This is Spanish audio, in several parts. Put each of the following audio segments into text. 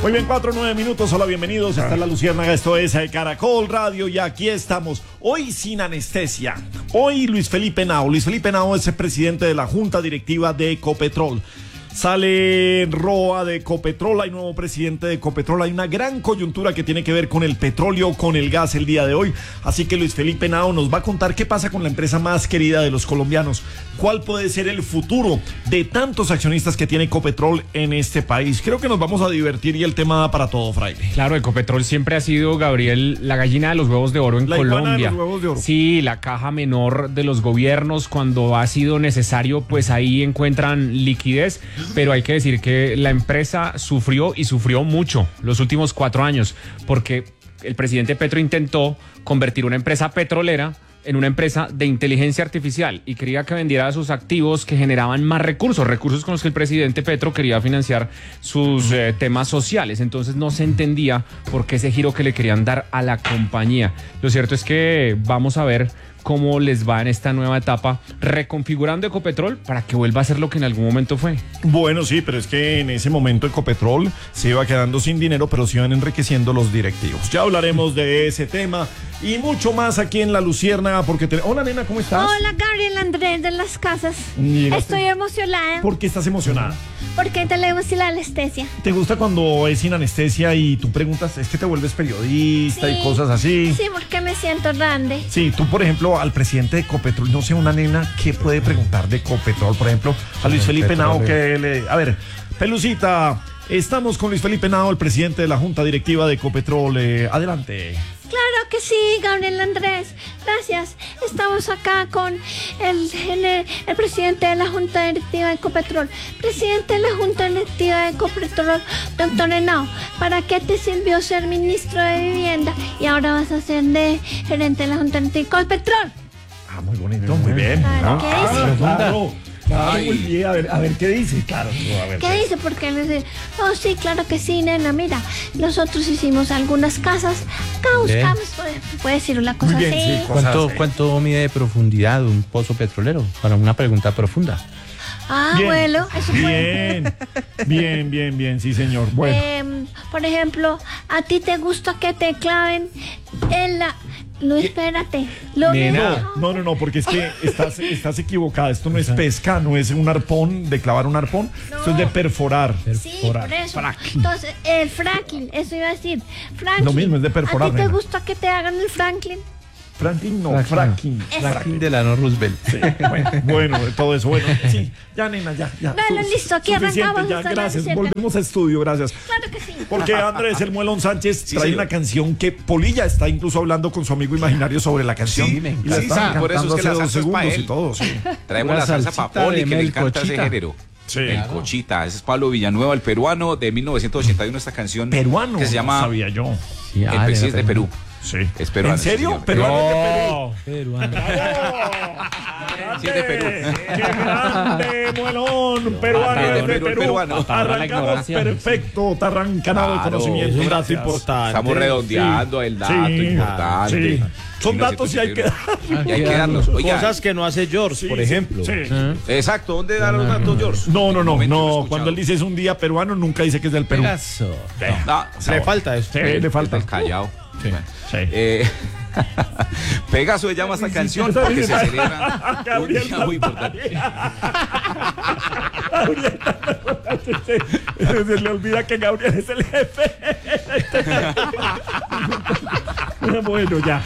Muy bien, 4:09 minutos. Hola, bienvenidos. Está La Luciérnaga, esto es Caracol Radio y aquí estamos. Hoy sin anestesia. Hoy Luis Felipe Henao. Luis Felipe Henao es el presidente de la Junta Directiva de Ecopetrol. Sale Roa de Ecopetrol, hay nuevo presidente de Ecopetrol, hay una gran coyuntura que tiene que ver con el petróleo, con el gas el día de hoy, así que Luis Felipe Henao nos va a contar qué pasa con la empresa más querida de los colombianos, cuál puede ser el futuro de tantos accionistas que tiene Ecopetrol en este país. Creo que nos vamos a divertir y el tema da para todo, Fraile. Claro, Ecopetrol siempre ha sido, Gabriel, la gallina de los huevos de oro en Colombia. De los huevos de oro. Sí, la caja menor de los gobiernos cuando ha sido necesario, pues ahí encuentran liquidez. Pero hay que decir que la empresa sufrió y sufrió mucho los últimos 4 años, porque el presidente Petro intentó convertir una empresa petrolera en una empresa de inteligencia artificial y quería que vendiera sus activos que generaban más recursos con los que el presidente Petro quería financiar sus temas sociales. Entonces no se entendía por qué ese giro que le querían dar a la compañía. Lo cierto es que vamos a ver cómo les va en esta nueva etapa, reconfigurando Ecopetrol para que vuelva a ser lo que en algún momento fue. Bueno, sí, pero es que en ese momento Ecopetrol se iba quedando sin dinero, pero se iban enriqueciendo los directivos. Ya hablaremos de ese tema y mucho más aquí en La Luciérnaga, porque... Hola, nena, ¿cómo estás? Hola, Gabriel Andrés de las Casas. Estoy emocionada. ¿Por qué estás emocionada? Porque tenemos la anestesia. ¿Te gusta cuando es sin anestesia y tú preguntas, es que te vuelves periodista y cosas así? Sí, porque me siento grande. Sí, tú, por ejemplo, al presidente de Ecopetrol, no sé, una nena, ¿qué puede preguntar de Ecopetrol? Por ejemplo, a Luis Felipe Henao, que le... A ver, Pelucita, estamos con Luis Felipe Henao, el presidente de la Junta Directiva de Ecopetrol. Adelante. Claro que sí, Gabriel Andrés. Gracias. Estamos acá con el presidente de la Junta Directiva de Ecopetrol. Presidente de la Junta Directiva de Ecopetrol, doctor Henao, ¿para qué te sirvió ser ministro de Vivienda y ahora vas a ser de gerente de la Junta Directiva de Ecopetrol? Ah, muy bonito, muy bien. ¿Qué dice? Claro. Muy bien, a ver, ¿qué dice? Claro, a ver. ¿Qué dice? Porque le dice, oh, sí, claro que sí, nena, mira, nosotros hicimos algunas casas, acá buscamos, puede decir una cosa bien, así. Sí, ¿Cuánto mide de profundidad un pozo petrolero? Para una pregunta profunda. Ah, bien. bueno, eso fue. Bien, sí, señor. Bueno. Por ejemplo, ¿a ti te gusta que te claven en la... No, espérate. No, porque es que estás equivocada. Esto no es pesca, no es un arpón, de clavar un arpón. No. Esto es de perforar. Sí, por eso. Fracking. Entonces, el fracking, eso iba a decir. Franklin, lo mismo, es de perforar. ¿A ti te gusta que te hagan el Franklin? Franklin no, fracking. Fracking de la Roosevelt. Sí, bueno, todo eso. Bueno, sí, ya, nena, ya. Bueno, listo, aquí arrancamos. Ya, gracias. Volvemos a estudio, gracias. Claro que sí. Porque Andrés El Muelón Sánchez trae una canción que Polilla está incluso hablando con su amigo imaginario sobre la canción. Sí, y la está por eso es que la salsa es para él. Y todo, sí. Traemos la salsa para Poli, que le encanta ese género. Sí. El Cochita, ese es Pablo Villanueva, el peruano de 1981, esta canción. ¿Peruano? Que se llama... No sabía yo. Sí, el presidente de Perú. Sí. Es peruano. ¿En serio? Sí, ¿Peruano es de Perú? Peruano. Sí, es de Perú. ¡Qué grande, Muelón! Peruano, es de Perú. Arrancamos perfecto, tarrancanado de conocimiento. Un dato importante. Estamos redondeando el dato importante. Sí. Son datos y hay que y hay que darlos. Oiga, cosas que no hace George, por ejemplo. Sí. Exacto, ¿dónde dan los datos, George? No. Cuando él dice es un día peruano, nunca dice que es del Perú. Pegaso. Le falta eso. Sí, le falta. El Callao. Sí. Bueno. Sí. Pegaso se llama esta canción porque se celebra un día muy importante. Se le olvida que Gabriel es el jefe. Bueno, ya.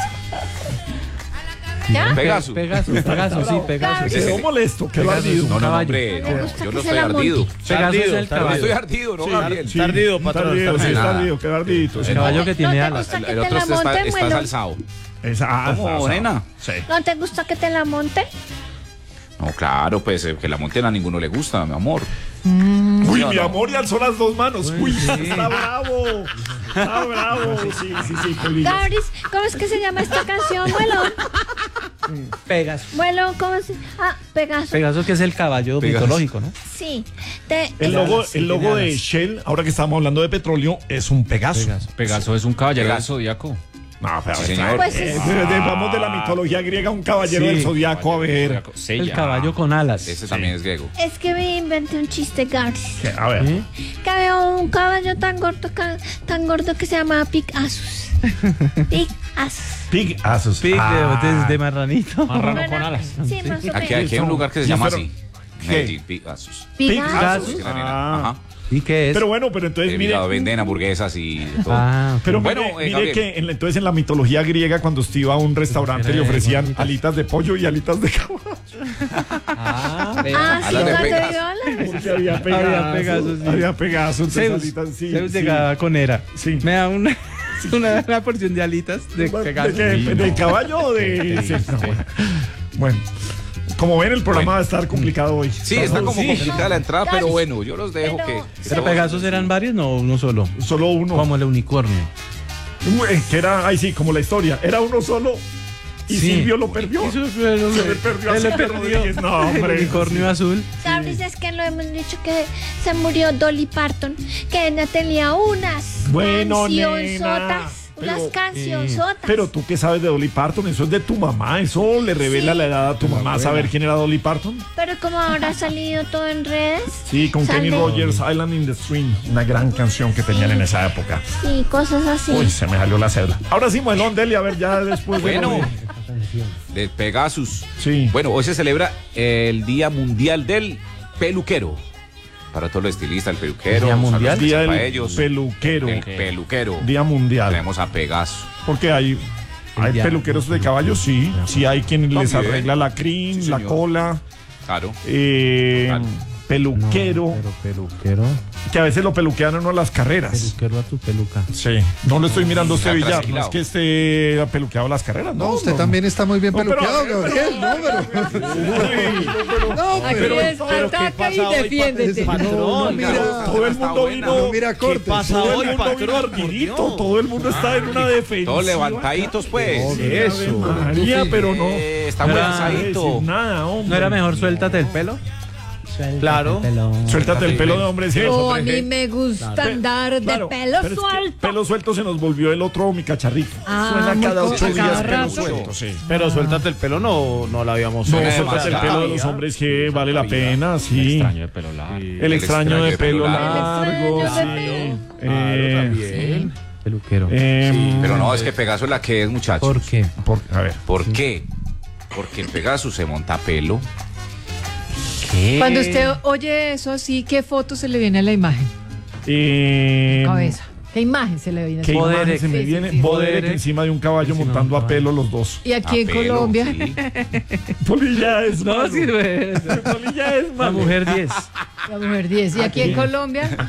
¿Ya? Pegaso. Pegaso. Quedó molesto, quedó ardido. No, hombre, yo no estoy ardido. Pegaso es el No caballo. estoy ardido, ¿no, Gabriel? Sí, tardido, patrón. Tardido, quedó ardidito. El caballo que tiene alas. El otro está salsado. ¿Cómo, nena? Sí. ¿No te gusta que te la monte? No, claro, pues que la monten a ninguno le gusta, mi amor. Uy, mi amor, y alzó las dos manos. Uy, está bravo. Está bravo. Sí, Polilla. Gabris, ¿cómo es que se llama esta canción, Muelón? Pegaso. Muelón, ¿cómo se...? Ah, Pegaso. Pegaso, que es el caballo mitológico, ¿no? Sí. El logo de Shell, ahora que estamos hablando de petróleo, es un Pegaso. Pegaso es un caballero del zodiaco. No, pero Sí, señor. Pues vamos de la mitología griega, un caballero del zodiaco, a ver. El caballo con alas. Ese también es griego. es que me inventé un chiste, Gary. A ver. Que había un caballo tan gordo que se llamaba Picasus. Picasus. Pig Asus. Pig de marranito. Marrano Bueno, con alas. Sí, más o menos. Aquí hay un lugar que se llama pero- así. ¿Qué? Medellín, Pegasus. Picasus. Ah. ¿Y qué es? Pero bueno, pero entonces mire. Venden hamburguesas y de todo. Pero Bueno, mire Gabriel. que entonces en la mitología griega, cuando usted iba a un restaurante, le ofrecían alitas de pollo y alitas de caballo. Ah, sí, Alas de cuando Pegasus. iba a la- Porque había Pegasus. sí. Había Pegasus. entonces Zeus, alitas, sí, Zeus sí. llegaba con era. Sí. Me da una porción de alitas de Pegasus. ¿De caballo o de.? Sí, no, bueno, como ven, el programa va a estar complicado hoy. Sí, está como complicada la entrada, pero bueno, yo los dejo Pero- que. ¿Pero Pegasus eran varios? No, uno solo. Solo uno. Como el unicornio. Que era, ay sí, como la historia. Era uno solo y Sí. Silvio lo perdió. Se le perdió a Se le Silvio perdió. Rodríguez. No, El hombre. unicornio azul. Sabes, es que lo hemos dicho que se murió Dolly Parton, que ella tenía unas Bueno, cancionzotas. nena, Unas cancionzotas. Pero tú qué sabes de Dolly Parton, eso es de tu mamá, eso le revela Sí. la edad a tu mamá, saber quién era Dolly Parton. Pero como ahora ha salido todo en redes. Sí, con Kenny sale- Rogers, Island in the Stream, una gran canción que tenían en esa época. Sí, cosas así. Uy, se me salió la cédula. Ahora sí, Muelón, Deli, a ver, ya después de... Bueno, de Pegasus. Sí. Bueno, hoy se celebra el Día Mundial del Peluquero. Para todos los estilistas, el peluquero. ¿Día un saludo mundial? Día especial del para ellos. peluquero. El peluquero. Día mundial. Tenemos a Pegasus. Porque hay día- peluqueros de caballos, sí. Sí hay quien les También. arregla la crin, Sí, la señor. cola. Claro. Peluquero. Pero peluquero. Que a veces lo peluquean a uno a las carreras. Peluquero a tu peluca. Sí. No lo estoy mirando a usted, Está Villar. No trasquilado. es que esté peluqueado a las carreras. No, usted también está muy bien No, pero- peluqueado, Gabriel. No, Aquí pero es ataca y defiéndete. no, mira, todo el mundo vino. mira corte. Todo el mundo vino ardidito. Todo el mundo está en una defensa. Todos levantaditos, pues. Eso. María, pero no. Está muy Ah, alzadito. Nada, hombre. ¿No era mejor suéltate el pelo? Claro. Suéltate el pelo de hombre. Sí, Oh, a hombre. mí me gusta andar de Claro, pelo pero es que suelto. pelo suelto se nos volvió el otro mi cacharrito. Ah, Suena muy cada co- 8 a cada días pelo rato. suelto, sí. Pero suéltate el pelo, no la habíamos No, Suena suéltate el demasiado. pelo de los hombres que vale la pena, sí. Extraño de pelo largo. El extraño de pelo largo, El extraño de sí. Peluquero. Pero no, es que Pegasus es la que es, muchachos. ¿Por qué? A ver. ¿Por qué? Porque en Pegasus se monta pelo. Cuando usted oye eso así, ¿qué foto se le viene a la imagen? Cabeza. ¿Qué imagen se le viene a ¿Qué la imagen? imagen se me Sí, sí, viene? sí. Boderek encima de un caballo Encima montando de un a pelo los dos. Y aquí A en pelo, Colombia. sí. Polilla es No, malo. sí, Polilla es la malo. mujer 10. La mujer 10. Y aquí en Colombia.